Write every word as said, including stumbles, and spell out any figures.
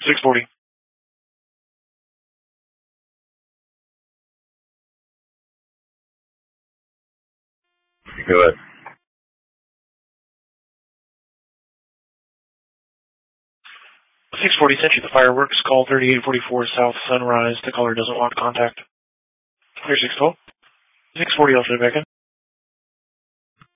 six forty. Go ahead. six forty, sent you the fireworks. Call thirty-eight forty-four South Sunrise. The caller doesn't want contact. Clear six twelve. six forty, I'll try back in.